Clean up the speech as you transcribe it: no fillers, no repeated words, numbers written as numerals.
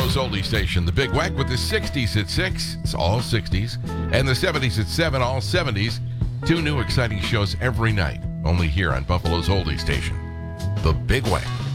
Buffalo's oldie station, the Big Wack, with the 60s at 6. It's all 60s. And the 70s at 7, all 70s. 2 new exciting shows every night. Only here on Buffalo's oldie station, the Big Wack.